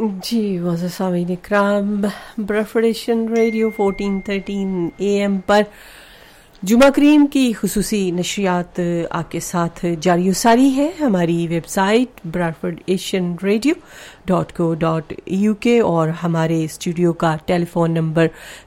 جی معزز سامعین اکرام، برفڈیشن radio 1413 AM پر جمعہ کریم کی خصوصی نشریات آپ کے ساتھ جاری و ساری ہے. ہماری ویب سائٹ bradfordasianradio.co.uk اور ہمارے اسٹوڈیو کا ٹیلی فون نمبر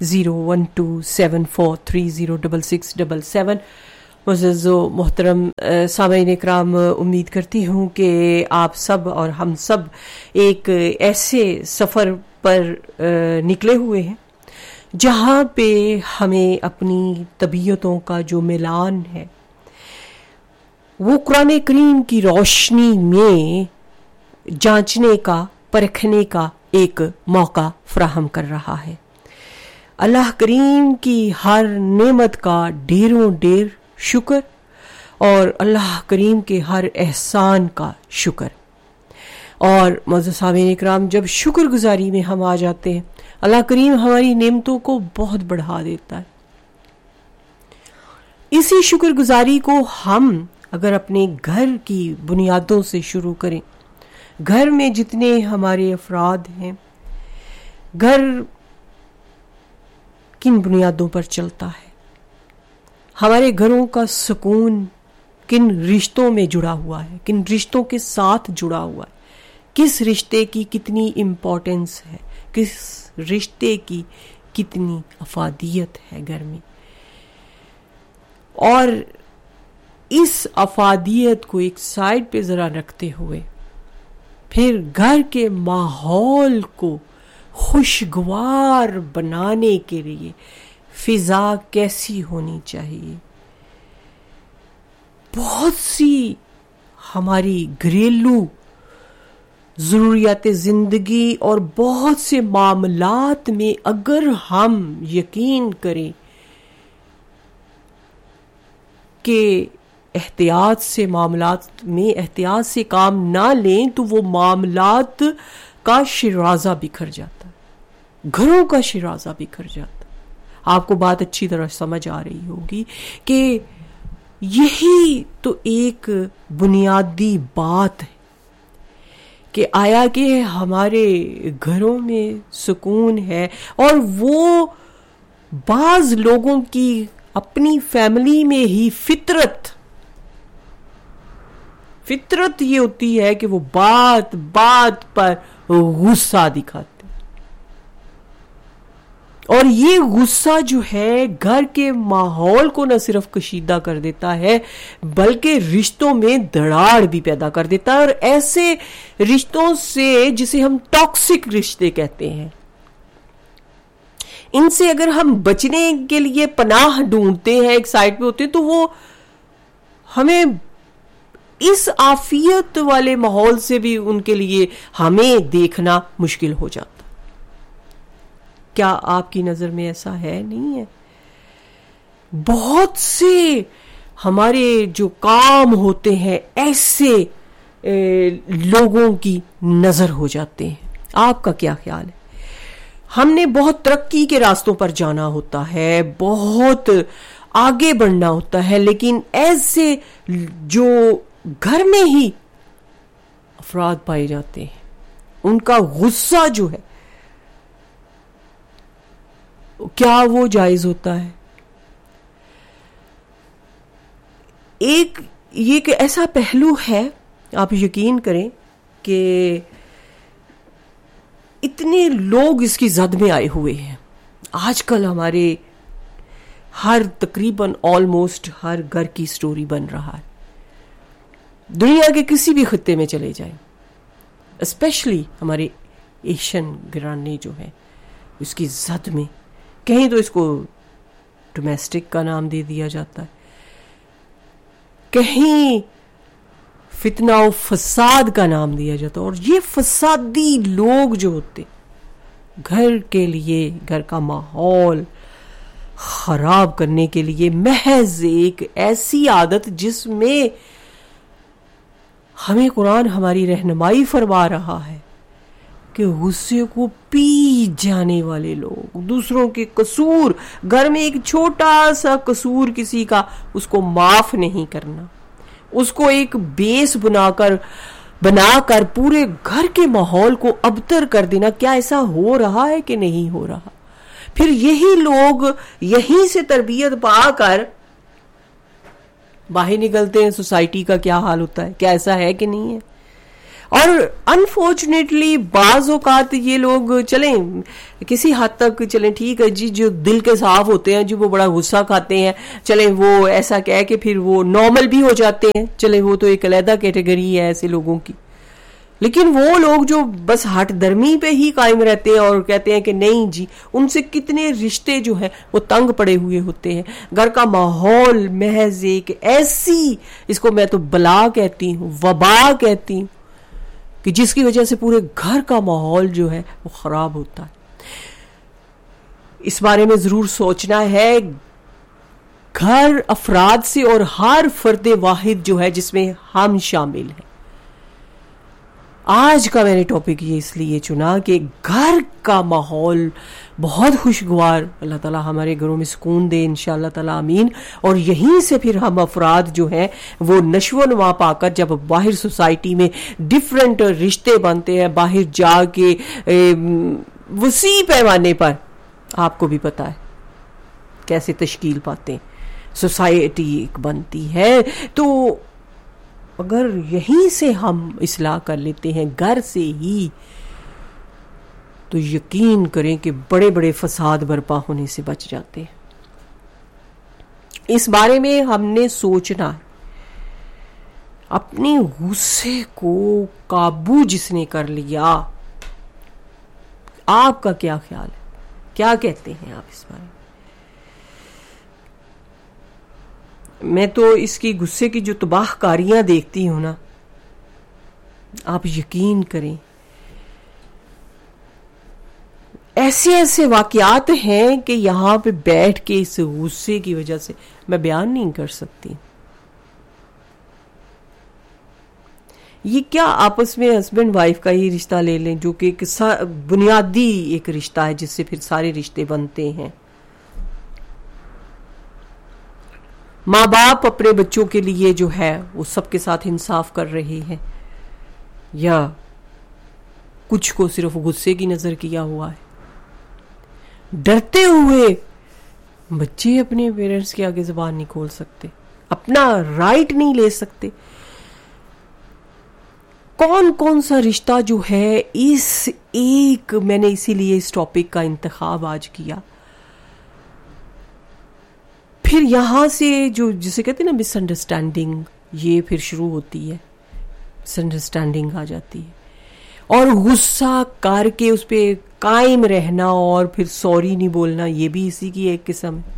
01274306677. معزز و محترم سامعین اکرام، امید کرتی ہوں کہ آپ سب اور ہم سب ایک ایسے سفر پر نکلے ہوئے ہیں جہاں پہ ہمیں اپنی طبیعتوں کا جو ملان ہے وہ قرآن کریم کی روشنی میں جانچنے کا، پرکھنے کا ایک موقع فراہم کر رہا ہے. اللہ کریم کی ہر نعمت کا ڈھیروں ڈھیر شکر اور اللہ کریم کے ہر احسان کا شکر. اور معزز سامعین اکرام، جب شکر گزاری میں ہم آ جاتے ہیں، اللہ کریم ہماری نعمتوں کو بہت بڑھا دیتا ہے. اسی شکر گزاری کو ہم اگر اپنے گھر کی بنیادوں سے شروع کریں، گھر میں جتنے ہمارے افراد ہیں، گھر کن بنیادوں پر چلتا ہے، ہمارے گھروں کا سکون کن رشتوں میں جڑا ہوا ہے، کن رشتوں کے ساتھ جڑا ہوا ہے، کس رشتے کی کتنی امپورٹنس ہے، کس رشتے کی کتنی افادیت ہے گھر میں. اور اس افادیت کو ایک سائڈ پہ ذرا رکھتے ہوئے پھر گھر کے ماحول کو خوشگوار بنانے کے لیے فضا کیسی ہونی چاہیے. بہت سی ہماری گھریلو ضروریات زندگی اور بہت سے معاملات میں اگر ہم یقین کریں کہ احتیاط سے معاملات میں احتیاط سے کام نہ لیں تو وہ معاملات کا شیرازہ بکھر جاتا ہے، گھروں کا شیرازہ بکھر جاتا ہے. آپ کو بات اچھی طرح سمجھ آ رہی ہوگی کہ یہی تو ایک بنیادی بات ہے کہ آیا کہ ہمارے گھروں میں سکون ہے. اور وہ بعض لوگوں کی اپنی فیملی میں ہی فطرت یہ ہوتی ہے کہ وہ بات بات پر غصہ دکھاتے، اور یہ غصہ جو ہے گھر کے ماحول کو نہ صرف کشیدہ کر دیتا ہے بلکہ رشتوں میں دراڑ بھی پیدا کر دیتا ہے. اور ایسے رشتوں سے جسے ہم ٹاکسک رشتے کہتے ہیں، ان سے اگر ہم بچنے کے لیے پناہ ڈھونڈتے ہیں، ایک سائڈ پہ ہوتے ہیں، تو وہ ہمیں اس عافیت والے ماحول سے بھی ان کے لیے ہمیں دیکھنا مشکل ہو جاتا. کیا آپ کی نظر میں ایسا ہے؟ نہیں ہے. بہت سے ہمارے جو کام ہوتے ہیں ایسے لوگوں کی نظر ہو جاتے ہیں. آپ کا کیا خیال ہے؟ ہم نے بہت ترقی کے راستوں پر جانا ہوتا ہے، بہت آگے بڑھنا ہوتا ہے، لیکن ایسے جو گھر میں ہی افراد پائے جاتے ہیں، ان کا غصہ جو ہے کیا وہ جائز ہوتا ہے؟ یہ ایک ایسا پہلو ہے، آپ یقین کریں کہ اتنے لوگ اس کی زد میں آئے ہوئے ہیں. آج کل ہمارے تقریباً آلموسٹ ہر گھر کی سٹوری بن رہا ہے. دنیا کے کسی بھی خطے میں چلے جائیں، اسپیشلی ہمارے ایشین گھرانے جو ہیں، اس کی زد میں کہیں تو اس کو ڈومیسٹک کا نام دے دیا جاتا ہے، کہیں فتنہ و فساد کا نام دیا جاتا ہے. اور یہ فسادی لوگ جو ہوتے گھر کے لیے، گھر کا ماحول خراب کرنے کے لیے محض ایک ایسی عادت جس میں ہمیں قرآن ہماری رہنمائی فرما رہا ہے کہ غصے کو پی جانے والے لوگ، دوسروں کے قصور، گھر میں ایک چھوٹا سا قصور کسی کا، اس کو معاف نہیں کرنا، اس کو ایک بیس بنا کر بنا کر پورے گھر کے ماحول کو ابتر کر دینا. کیا ایسا ہو رہا ہے کہ نہیں ہو رہا؟ پھر یہی لوگ یہیں سے تربیت پا کر باہر نکلتے ہیں، سوسائٹی کا کیا حال ہوتا ہے؟ کیا ایسا ہے کہ نہیں ہے؟ اور انفارچونیٹلی بعض اوقات یہ لوگ چلیں کسی حد تک چلیں ٹھیک ہے جی، جو دل کے صاف ہوتے ہیں، جو وہ بڑا غصہ کھاتے ہیں، چلیں وہ ایسا کہہ کہ پھر وہ نارمل بھی ہو جاتے ہیں، چلیں وہ تو ایک علیحدہ کیٹیگری ہے ایسے لوگوں کی. لیکن وہ لوگ جو بس ہٹ درمی پہ ہی قائم رہتے ہیں اور کہتے ہیں کہ نہیں جی، ان سے کتنے رشتے جو ہیں وہ تنگ پڑے ہوئے ہوتے ہیں. گھر کا ماحول محض ایک ایسی، اس کو میں تو بلا کہتی ہوں، وبا کہتی ہوں، کہ جس کی وجہ سے پورے گھر کا ماحول جو ہے وہ خراب ہوتا ہے. اس بارے میں ضرور سوچنا ہے، گھر افراد سے اور ہر فرد واحد جو ہے جس میں ہم شامل ہیں. آج کا میں نے ٹاپک یہ اس لیے چنا کہ گھر کا ماحول بہت خوشگوار، اللہ تعالیٰ ہمارے گھروں میں سکون دے انشاءاللہ تعالیٰ آمین. اور یہیں سے پھر ہم افراد جو ہیں وہ نشو و نما پا کر جب باہر سوسائٹی میں ڈیفرنٹ رشتے بنتے ہیں، باہر جا کے وسیع پیمانے پر، آپ کو بھی پتا ہے کیسے تشکیل پاتے ہیں، سوسائٹی ایک بنتی ہے. تو اگر یہیں سے ہم اصلاح کر لیتے ہیں گھر سے ہی، تو یقین کریں کہ بڑے بڑے فساد برپا ہونے سے بچ جاتے ہیں. اس بارے میں ہم نے سوچنا ہے. اپنے غصے کو قابو جس نے کر لیا، آپ کا کیا خیال ہے؟ کیا کہتے ہیں آپ اس بارے میں؟ میں تو اس کی غصے کی جو تباہ کاریاں دیکھتی ہوں نا، آپ یقین کریں ایسے ایسے واقعات ہیں کہ یہاں پہ بیٹھ کے اس غصے کی وجہ سے میں بیان نہیں کر سکتی. یہ کیا آپس میں ہسبینڈ وائف کا ہی رشتہ لے لیں جو کہ ایک بنیادی ایک رشتہ ہے جس سے پھر سارے رشتے بنتے ہیں. ماں باپ اپنے بچوں کے لیے جو ہے وہ سب کے ساتھ انصاف کر رہے ہیں، یا کچھ کو صرف غصے کی نظر کیا ہوا ہے. ڈرتے ہوئے بچے اپنے پیرنٹس کے آگے زبان نہیں کھول سکتے، اپنا رائٹ نہیں لے سکتے. کون کون سا رشتہ جو ہے اس ایک، میں نے اسی لیے اس ٹاپک کا انتخاب آج کیا. پھر یہاں سے جو جسے کہتے ہیں نا مس انڈرسٹینڈنگ، یہ پھر شروع ہوتی ہے، مس انڈرسٹینڈنگ آ جاتی ہے، اور غصہ کر کے اس پہ قائم رہنا اور پھر سوری نہیں بولنا، یہ بھی اسی کی ایک قسم ہے.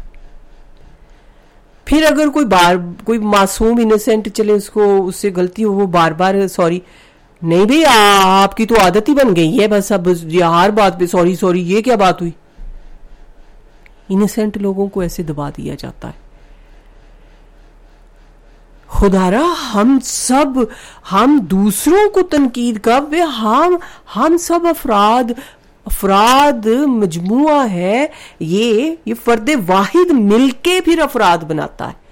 پھر اگر کوئی معصوم انوسینٹ چلے، اس سے غلطی ہو، وہ بار بار سوری نہیں بھئی آپ کی تو عادت ہی بن گئی ہے، بس اب ہر بات پہ سوری سوری، یہ کیا بات ہوئی؟ انسینٹ لوگوں کو ایسے دبا دیا جاتا ہے. خدارا ہم دوسروں کو تنقید کب، ہم سب افراد مجموعہ ہے، یہ فرد واحد مل کے پھر افراد بناتا ہے.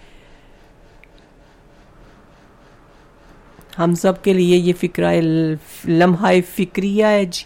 ہم سب کے لیے یہ فکرہ لمحہ فکریہ ہے جی.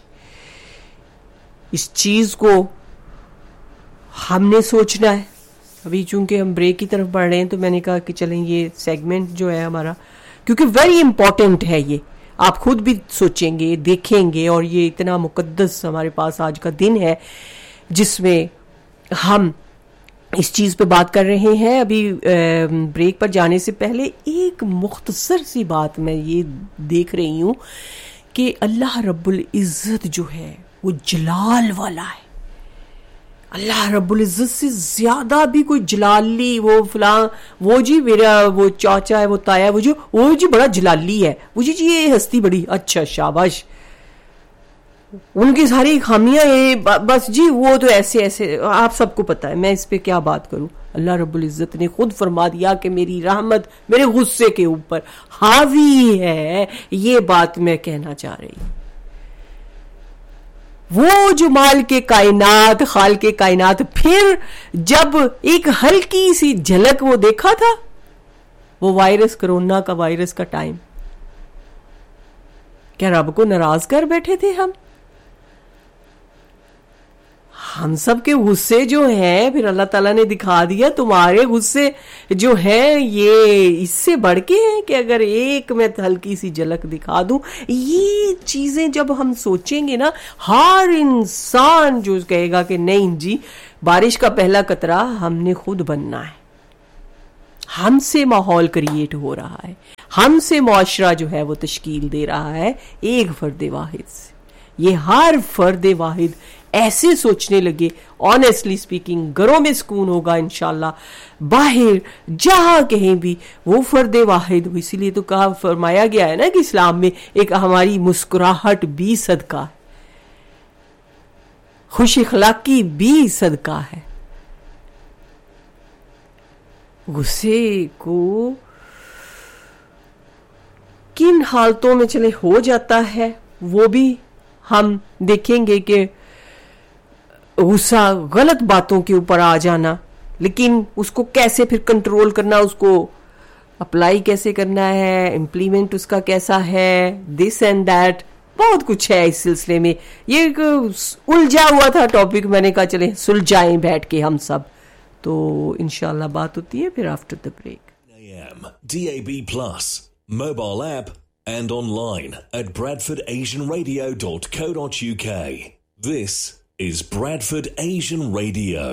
اس چیز کو ہم نے سوچنا ہے. ابھی چونکہ ہم بریک کی طرف بڑھ رہے ہیں تو میں نے کہا کہ چلیں یہ سیگمنٹ جو ہے ہمارا، کیونکہ ویری امپورٹنٹ ہے، یہ آپ خود بھی سوچیں گے، دیکھیں گے، اور یہ اتنا مقدس ہمارے پاس آج کا دن ہے جس میں ہم اس چیز پہ بات کر رہے ہیں. ابھی بریک پر جانے سے پہلے ایک مختصر سی بات میں یہ دیکھ رہی ہوں کہ اللہ رب العزت جو ہے وہ جلال والا ہے. اللہ رب العزت سے زیادہ بھی کوئی جلالی، وہ فلاں، وہ جی میرا وہ چاچا ہے، وہ تایا ہے، وہ جی بڑا جلالی ہے، وہ جی یہ ہستی بڑی اچھا شاباش، ان کی ساری خامیاں بس جی وہ تو ایسے ایسے، آپ سب کو پتا ہے، میں اس پہ کیا بات کروں. اللہ رب العزت نے خود فرما دیا کہ میری رحمت میرے غصے کے اوپر حاوی ہے. یہ بات میں کہنا چاہ رہی ہوں. وہ جو مال کے کائنات، خال کے کائنات، پھر جب ایک ہلکی سی جھلک وہ دیکھا تھا، وہ وائرس، کرونا کا وائرس کا ٹائم، کیا رب کو ناراض کر بیٹھے تھے ہم سب کے غصے جو ہیں پھر اللہ تعالیٰ نے دکھا دیا تمہارے غصے جو ہیں یہ اس سے بڑھ کے ہیں کہ اگر ایک میں ہلکی سی جھلک دکھا دوں. یہ چیزیں جب ہم سوچیں گے نا, ہر انسان جو کہے گا کہ نہیں جی بارش کا پہلا قطرہ ہم نے خود بننا ہے, ہم سے ماحول کریٹ ہو رہا ہے, ہم سے معاشرہ جو ہے وہ تشکیل دے رہا ہے ایک فرد واحد سے. یہ ہر فرد واحد ایسے سوچنے لگے, آنیسٹلی سپیکنگ گھروں میں سکون ہوگا انشاءاللہ, باہر جہاں کہیں بھی وہ فرد واحد. اسی لیے تو کہا فرمایا گیا ہے نا کہ اسلام میں ایک ہماری مسکراہٹ بھی صدقہ ہے, خوش اخلاقی بھی صدقہ ہے. غصے کو کن حالتوں میں چلے ہو جاتا ہے وہ بھی ہم دیکھیں گے کہ غصہ غلط باتوں کے اوپر آ جانا, لیکن اس کو کیسے پھر کنٹرول کرنا, اس کو اپلائی کیسے کرنا ہے, امپلیمنٹ اس کا کیسا ہے, دس اینڈ دیٹ بہت کچھ ہے اس سلسلے میں. یہ ایک الجھا ہوا تھا ٹاپک, میں نے کہا چلے سلجھائیں بیٹھ کے ہم سب, تو انشاءاللہ بات ہوتی ہے پھر after the break. DAB+, mobile app and online at bradfordasianradio.co.uk. This is Bradford Asian Radio.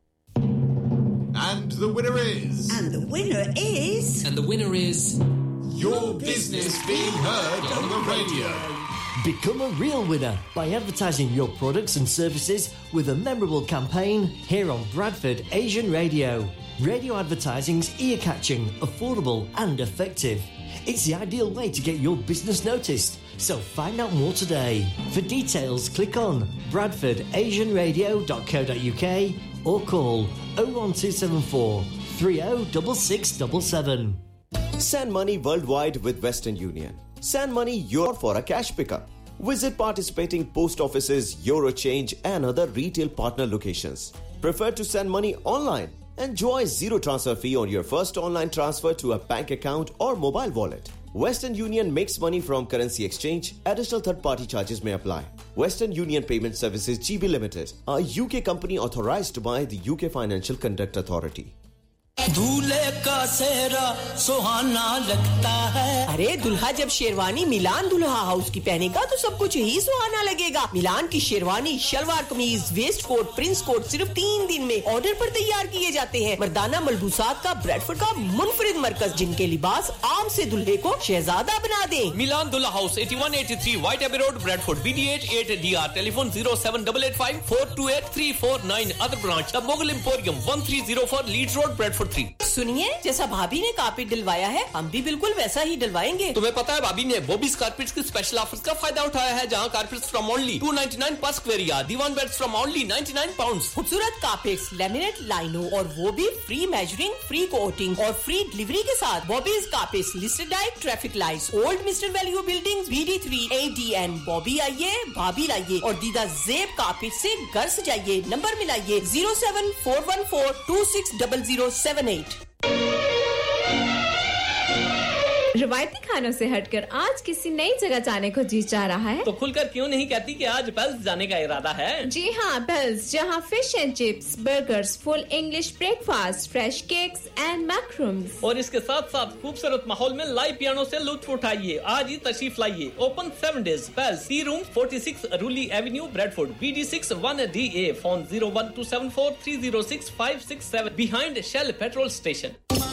And the winner is... And the winner is... And the winner is... Your business being heard on the radio. Become a real winner by advertising your products and services with a memorable campaign here on Bradford Asian Radio. Radio advertising's ear-catching, affordable and effective. It's the ideal way to get your business noticed. So find out more today. For details, click on bradfordasianradio.co.uk or call 01274 306677. Send money worldwide with Western Union. Send money your for a cash pickup. Visit participating post offices, Eurochange and other retail partner locations. Prefer to send money online? Enjoy zero transfer fee on your first online transfer to a bank account or mobile wallet. Western Union makes money from currency exchange. Additional third-party charges may apply. Western Union Payment Services GB Limited, a UK company authorized by the UK Financial Conduct Authority. دولے کا سہرا سہانا لگتا ہے. ارے دلہا جب شیروانی ملان دلہا house کی پہنے گا تو سب کچھ ہی سہانا لگے گا. ملان کی شیروانی, شلوار قمیض, ویسٹ کوٹ, پرنس کوٹ صرف 3 دن میں آرڈر پر تیار کیے جاتے ہیں. مردانہ ملبوسات کا بریڈفورڈ کا منفرد مرکز, جن کے لباس عام سے دلہے کو شہزادہ بنا دیں. ملان دلہا house 8183 white Abbey road, Bradford, BD8 8DR. Telephone 07885428349. Other branch دا Mughal emporium 1304 leads road, Bradford. سنیے, جیسا بھابھی نے کارپیٹ ڈلوایا ہے ہم بھی بالکل ویسا ہی ڈلوائیں گے. تمہیں پتا ہے بھابھی نے بوبیز کارپیٹس کی اسپیشل آفرز کا فائدہ اٹھایا ہے, جہاں carpets from only 299 per square yard, دیوان بیڈز فرام اونلی 99 پاؤنڈز. خوبصورت کارپیٹس, لیمینیٹ لائنوں اور وہ بھی فری میجرنگ, فری کوٹنگ اور فری ڈلیوری کے ساتھ. بوبیز carpets listed diet, traffic lights, old mister value building, BD3 ADN. Bobby آئیے, بھابھی لائیے اور دیدہ زیب کارپیٹ سے گھر سجائیے. نمبر ملائیے 07414260078. روایتی کھانوں سے ہٹ کر آج کسی نئی جگہ جانے کو جی چاہ رہا ہے تو کھل کر کیوں نہیں کہتی کہ آج بیلز جانے کا ارادہ ہے. جی ہاں, بیلز, جہاں fish and chips, burgers, full English break fast, fresh cakes and میکرومز اور اس کے ساتھ ساتھ خوبصورت ماحول میں لائیو پیانو سے لطف اٹھائیے. آج ہی تشریف لائیے. Open 7 days. بیلز, ٹی روم 46 رولی avenue, Bradford, BD6 1DA. Phone 01274306567 behind Shell petrol station.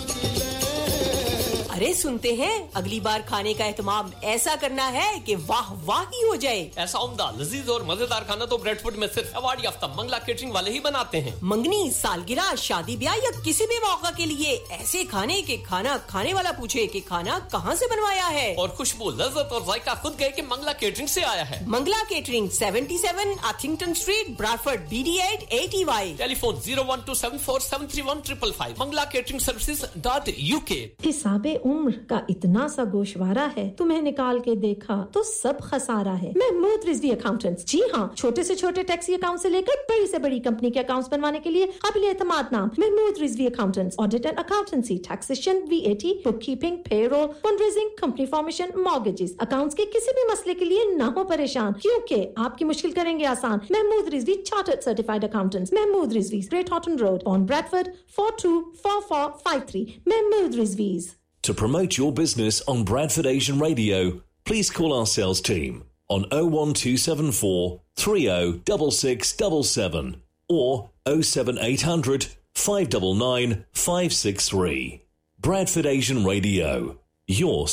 ارے سنتے ہیں, اگلی بار کھانے کا اہتمام ایسا کرنا ہے کہ واہ واہ ہی ہو جائے. ایسا عمدہ, لذیذ اور مزیدار کھانا تو بریڈفورڈ میں صرف ایوارڈ یافتہ منگلا کیٹرنگ والے ہی بناتے ہیں. منگنی, سالگرہ, شادی بیاہ یا کسی بھی موقع کے لیے ایسے کھانے کہ کھانا کھانے والا پوچھے کہ کھانا کہاں سے بنوایا ہے. اور خوشبو, لذت اور ذائقہ خود گئے کہ منگلا کیٹرنگ سے آیا ہے. Mangla catering 77 اتھنگٹن street, براڈفورڈ, BD8 80Y. Telephone 01274731555. Mangla catering services .UK. حساب उम्र का इतना सा गोशवारा है, तुम्हें निकाल के देखा तो सब खसारा है। महमूद रिजवी अकाउंटेंट्स, जी हाँ, छोटे से छोटे टैक्सी अकाउंट से लेकर बड़ी से बड़ी कंपनी के अकाउंट्स बनवाने के लिए काबिल एतमाद नाम Mahmood Rizvi accountants. Audit and accountancy, taxation, VAT, bookkeeping, payroll, fundraising, company formation, mortgages, accounts के किसी भी मसले के लिए ना हो परेशान, क्योंकि आपकी मुश्किल करेंगे आसान। Mahmood Rizvi chartered certified accountants, Mahmood Rizvi, great Horton road, on Bradford, 424453. Mahmood Rizvi's. To promote your business on Bradford Asian Radio, please call our sales team on 01274 306677 or 07800 599 563. Bradford Asian Radio, your